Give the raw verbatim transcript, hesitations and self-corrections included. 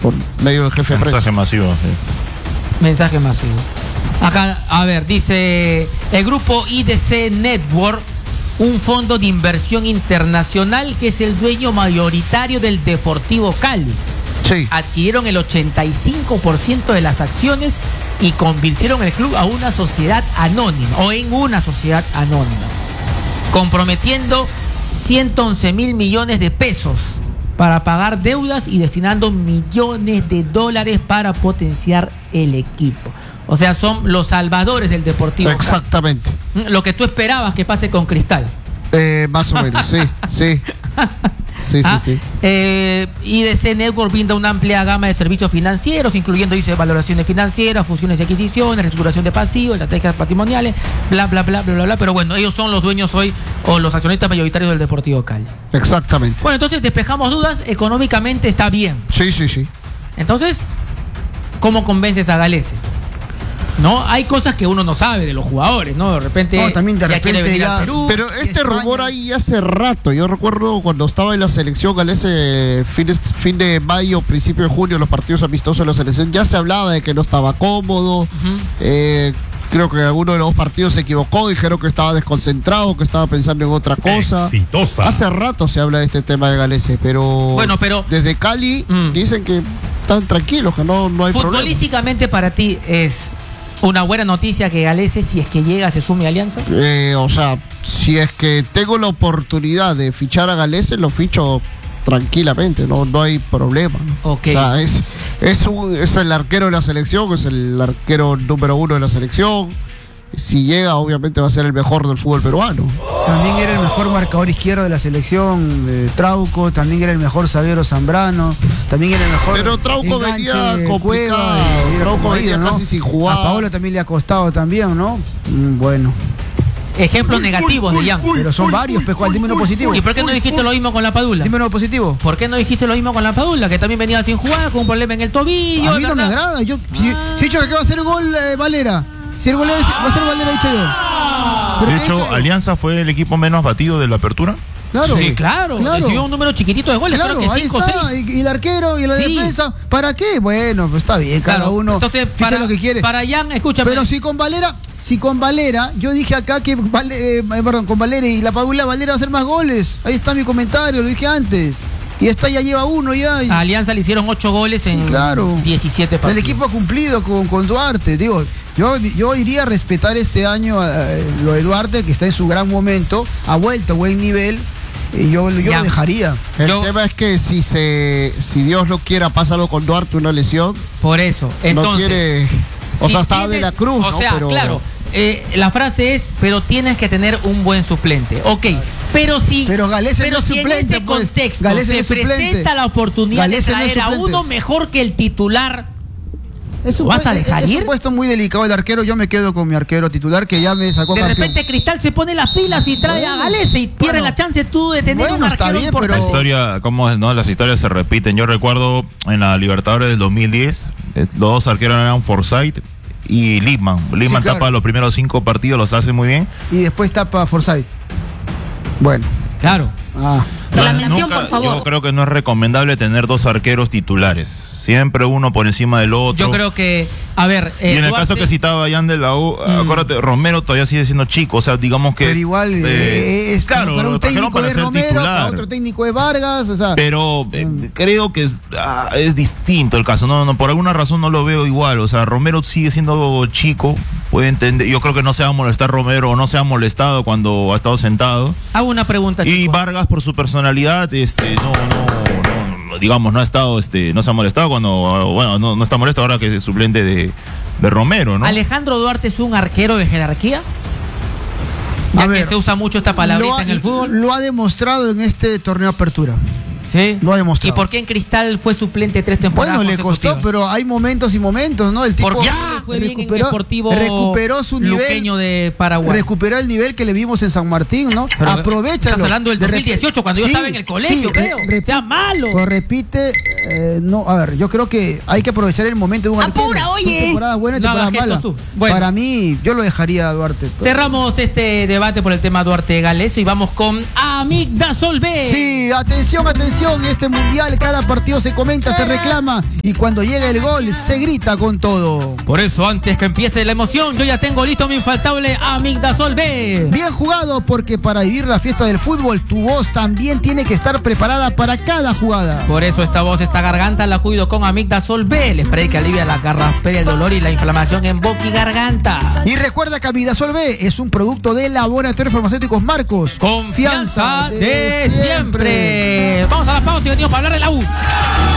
por medio del jefe de prensa. Mensaje masivo, sí. Mensaje masivo. Acá, a ver, dice el grupo I D C Network, un fondo de inversión internacional que es el dueño mayoritario del Deportivo Cali. Sí. Adquirieron el ochenta y cinco por ciento de las acciones y convirtieron el club a una sociedad anónima, o en una sociedad anónima, comprometiendo ciento once mil millones de pesos para pagar deudas y destinando millones de dólares para potenciar el equipo. O sea, son los salvadores del Deportivo Cali. Exactamente. Lo que tú esperabas que pase con Cristal. Eh, más o menos, sí, sí. Sí, Ah, sí, sí. Eh, I D C Network brinda una amplia gama de servicios financieros, incluyendo, dice, valoraciones financieras, fusiones y adquisiciones, reestructuración de pasivos, estrategias patrimoniales, bla, bla, bla, bla, bla, bla. Pero bueno, ellos son los dueños hoy, o los accionistas mayoritarios del Deportivo Cali. Exactamente. Bueno, entonces despejamos dudas, económicamente está bien. Sí, sí, sí. Entonces, ¿cómo convences a Galese? ¿No? Hay cosas que uno no sabe de los jugadores, ¿no? De repente, No, también de ya repente quiere venir ya- al Perú. Pero este España. rumor ahí hace rato. Yo recuerdo cuando estaba en la selección Galese, fin de, fin de mayo, principio de junio, los partidos amistosos de la selección, ya se hablaba de que no estaba cómodo. Ujú. eh, creo que en alguno de los partidos se equivocó, dijeron que estaba desconcentrado, que estaba pensando en otra cosa. Exitosa. Hace rato se habla de este tema de Galese, pero, Bueno, pero- desde Cali Mm. dicen que están tranquilos, que no, no hay problema. Futbolísticamente para ti es una buena noticia que Galese, si es que llega, se sume a Alianza. Eh, o sea, si es que tengo la oportunidad de fichar a Galese, lo ficho tranquilamente, no, no hay problema. Ok. O sea, es, es, un- es el arquero de la selección, es el arquero número uno de la selección. Si llega, obviamente va a ser el mejor del fútbol peruano. También era el mejor marcador izquierdo de la selección, eh, Trauco, también era el mejor zaguero Zambrano, también era el mejor. Pero Trauco enganche, venía complicado, Cueva, y- y era Trauco como venía ido, ¿no? casi sin jugar. A Paolo también le ha costado también, ¿no? Mm, Bueno, Ejemplos negativos de Jan. pero son varios, pues, ¿cuál? Dime uno positivo. ¿Y por qué no dijiste lo mismo con la Padula? Dime uno positivo. ¿Por qué no dijiste lo mismo con la Padula? Que también venía sin jugar, con un problema en el tobillo. A mí no me ¿verdad? agrada. Yo, si, Ah. si he dicho que va a ser gol eh, Valera. Si el gol es- va a ser Valera, he dicho yo. ¿Pero De qué he hecho, dicho yo? Alianza fue el equipo menos batido de la apertura. Claro. Sí, claro. Claro. Recibió un número chiquitito de goles, Claro, creo que ahí cinco o está. seis. Y, y el arquero y la Sí. defensa. ¿Para qué? Bueno, pues está bien, cada Claro. uno Entonces, ficha para, lo que quiere. para Jan, escúchame. Pero si con Valera, si con Valera, yo dije acá que Vale- eh, perdón, con Valera y la Padula, Valera va a hacer más goles. Ahí está mi comentario, lo dije antes. Y esta ya lleva uno ya. y- A Alianza le hicieron ocho goles en Sí, claro. diecisiete El partidos. equipo ha cumplido con, con Duarte. Digo, yo, yo iría a respetar este año eh, lo de Duarte, que está en su gran momento, ha vuelto a buen nivel, y yo, yo Ya. lo dejaría. El Yo- tema es que si se si Dios lo quiera, pasa algo con Duarte, una lesión, Por eso. Entonces, no quiere. O si sea, está tienes- de la Cruz, O ¿no? sea, Pero- claro. eh, la frase es, pero tienes que tener un buen suplente. Ok, pero si, Pero Galese pero no es si suplente, en ese pues. contexto Galese no se es suplente. presenta la oportunidad Galese de no es traer a suplente. uno mejor que el titular, Es un, vas a es- dejar es ir? un puesto muy delicado el arquero. Yo me quedo con mi arquero titular, que ya me sacó de campeón. repente Cristal se pone las pilas y trae a Galese y pierde bueno. la chance tú de tener Bueno, un está arquero bien, importante. La historia, ¿cómo es, no? Las historias se repiten. Yo recuerdo en la Libertadores del dos mil diez, eh, los dos arqueros eran Forsyth y Lippmann. Lippmann Sí, claro. tapa los primeros cinco partidos, los hace muy bien. Y después tapa Forsyth. Bueno. Claro. Ah. No, La mención, nunca- por favor. Yo creo que no es recomendable tener dos arqueros titulares. Siempre uno por encima del otro. Yo creo que, a ver, eh, Y en el Duarte- caso que citaba Jan de la U, Mm. acuérdate, Romero todavía sigue siendo chico, o sea, digamos que... Pero igual, eh, eh, es claro, para lo un trajeron técnico para de ser Romero, titular. para otro técnico de Vargas, o sea. Pero eh, creo que es, ah, es distinto el caso. No, no, por alguna razón no lo veo igual. O sea, Romero sigue siendo chico, puede entender. Yo creo que no se va a molestar Romero o no se ha molestado cuando ha estado sentado. Hago una pregunta, Y chicos. Vargas, por su personalidad, este, no, no, no, digamos, no ha estado, este, no se ha molestado cuando, bueno, no, no está molesto ahora que es suplente de, de Romero, ¿no? ¿Alejandro Duarte es un arquero de jerarquía? A Ya que ver, se usa mucho esta lo palabrita ha, en el fútbol. lo ha demostrado en este torneo de apertura. Sí. Lo ha demostrado. ¿Y por qué en Cristal fue suplente tres temporadas Bueno, le costó, consecutivas? pero hay momentos y momentos, ¿no? El tipo ¿Por qué le fue bien en recuperó, Deportivo recuperó su nivel, Luqueño de Paraguay? recuperó el nivel que le vimos en San Martín, ¿no? Pero Aprovecha. estás hablando del dos mil dieciocho, cuando yo estaba en el colegio, creo. Sea malo. Pues repite, eh, no, a ver, yo creo que hay que aprovechar el momento de un ¡Apura, arquero. oye! Son temporadas buenas y No temporadas hagas malas. gestos tú. Bueno. Para mí, yo lo dejaría a Duarte. Cerramos este debate por el tema Duarte Galese y vamos con Amigdasol B. Sí, atención, atención. atención, este mundial cada partido se comenta, se reclama y cuando llega el gol se grita con todo. Por eso, antes que empiece la emoción, yo ya tengo listo mi infaltable Amigdasol B. Bien jugado, porque para vivir la fiesta del fútbol, tu voz también tiene que estar preparada para cada jugada. Por eso esta voz, esta garganta la cuido con Amigdasol B, el spray que alivia la garraspera, el dolor y la inflamación en boca y garganta. Y recuerda que Amigdasol B es un producto de Laboratorios Farmacéuticos Marcos. Confianza de, de siempre. siempre. Vamos a la pausa y venimos para hablar de la U.